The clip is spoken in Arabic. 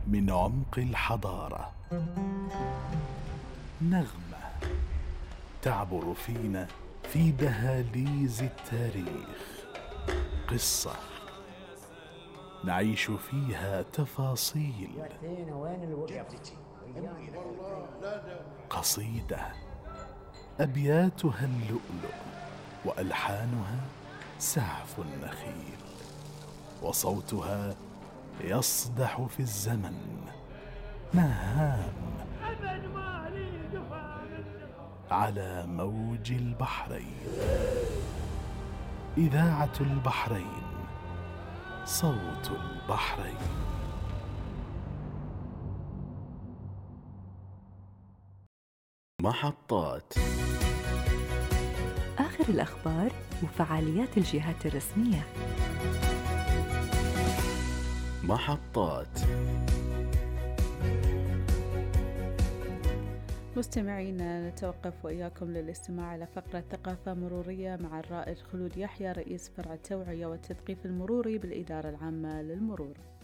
من عمق الحضارة، نغمة تعبر فينا في دهاليز التاريخ، قصة نعيش فيها تفاصيل، قصيدة أبياتها اللؤلؤ وألحانها سعف النخيل، وصوتها يصدح في الزمن مهام على موج البحرين. إذاعة البحرين، صوت البحرين. محطات آخر الأخبار وفعاليات الجهات الرسمية. محطات. مستمعينا، نتوقف وإياكم للاستماع على فقرة ثقافة مرورية مع الرائد خلود يحيى، رئيس فرع التوعية والتثقيف المروري بالإدارة العامة للمرور.